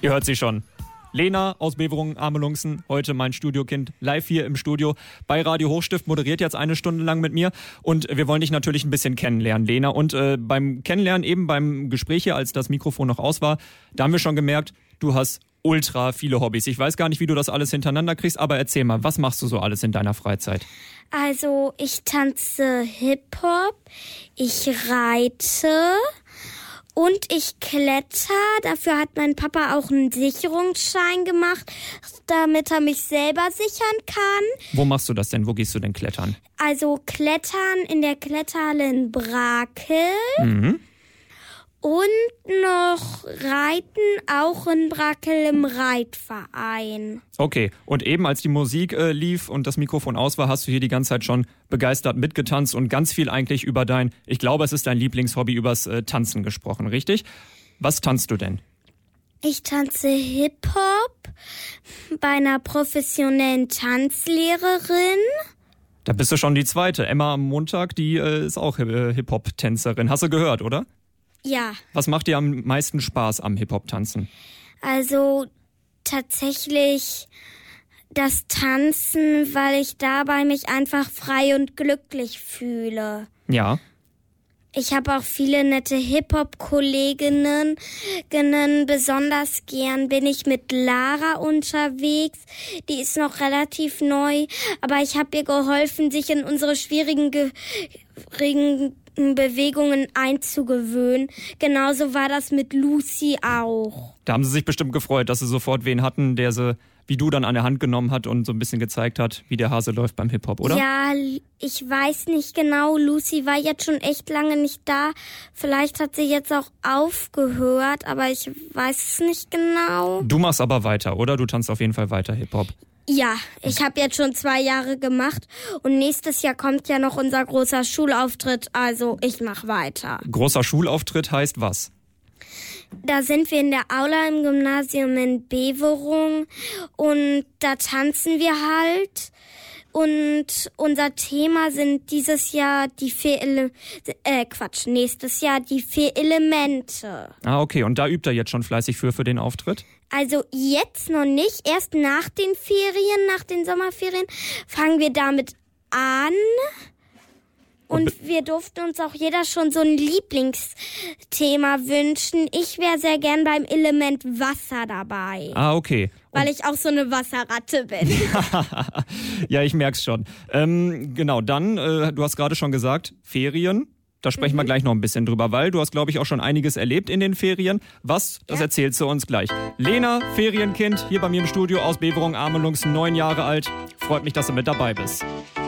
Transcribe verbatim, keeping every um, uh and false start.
Ihr hört sie schon. Lena aus Beverungen, Amelungsen, heute mein Studiokind, live hier im Studio bei Radio Hochstift, moderiert jetzt eine Stunde lang mit mir und wir wollen dich natürlich ein bisschen kennenlernen, Lena. Und äh, beim Kennenlernen, eben beim Gespräch hier, als das Mikrofon noch aus war, da haben wir schon gemerkt, du hast ultra viele Hobbys. Ich weiß gar nicht, wie du das alles hintereinander kriegst, aber erzähl mal, was machst du so alles in deiner Freizeit? Also ich tanze Hip-Hop, ich reite und ich kletter. Dafür hat mein Papa auch einen Sicherungsschein gemacht, damit er mich selber sichern kann. Wo machst du das denn? Wo gehst du denn klettern? Also klettern in der Kletterhalle in Brakel. Mhm. Und noch reiten, auch in Brakel im Reitverein. Okay, und eben als die Musik äh, lief und das Mikrofon aus war, hast du hier die ganze Zeit schon begeistert mitgetanzt und ganz viel eigentlich über dein, ich glaube, es ist dein Lieblingshobby, übers äh, Tanzen gesprochen, richtig? Was tanzt du denn? Ich tanze Hip-Hop bei einer professionellen Tanzlehrerin. Da bist du schon die zweite. Emma am Montag, die äh, ist auch äh, Hip-Hop-Tänzerin. Hast du gehört, oder? Ja. Was macht dir am meisten Spaß am Hip-Hop-Tanzen? Also tatsächlich das Tanzen, weil ich dabei mich einfach frei und glücklich fühle. Ja. Ich habe auch viele nette Hip-Hop-Kolleginnen. Besonders gern bin ich mit Lara unterwegs. Die ist noch relativ neu, aber ich habe ihr geholfen, sich in unsere schwierigen Ge- Bewegungen einzugewöhnen. Genauso war das mit Lucy auch. Da haben sie sich bestimmt gefreut, dass sie sofort wen hatten, der sie, wie du, dann an der Hand genommen hat und so ein bisschen gezeigt hat, wie der Hase läuft beim Hip-Hop, oder? Ja, ich weiß nicht genau. Lucy war jetzt schon echt lange nicht da. Vielleicht hat sie jetzt auch aufgehört, aber ich weiß es nicht genau. Du machst aber weiter, oder? Du tanzt auf jeden Fall weiter Hip-Hop. Ja, ich habe jetzt schon zwei Jahre gemacht und nächstes Jahr kommt ja noch unser großer Schulauftritt, also ich mache weiter. Großer Schulauftritt heißt was? Da sind wir in der Aula im Gymnasium in Beverungen und da tanzen wir halt. Und unser Thema sind dieses Jahr die vier Ele- äh, Quatsch, nächstes Jahr die vier Elemente. Ah, okay. Und da übt er jetzt schon fleißig für, für den Auftritt? Also jetzt noch nicht. Erst nach den Ferien, nach den Sommerferien, fangen wir damit an. Und wir durften uns auch jeder schon so ein Lieblingsthema wünschen. Ich wäre sehr gern beim Element Wasser dabei. Ah, okay. Und weil ich auch so eine Wasserratte bin. Ja, ich merk's schon. Ähm, genau, dann, äh, du hast gerade schon gesagt, Ferien. Da sprechen mhm. wir gleich noch ein bisschen drüber, weil du hast, glaube ich, auch schon einiges erlebt in den Ferien. Was? Das ja. erzählst du uns gleich. Lena, Ferienkind, hier bei mir im Studio aus Beverungen, Amelungsen, neun Jahre alt. Freut mich, dass du mit dabei bist.